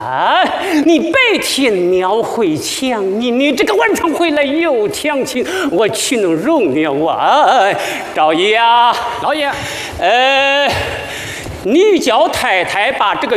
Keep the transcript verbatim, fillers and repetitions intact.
啊！你白天庙会抢你，你这个晚上回来又抢亲，我岂能容了啊？赵爷啊， 老爷， 呃，你叫太太把这个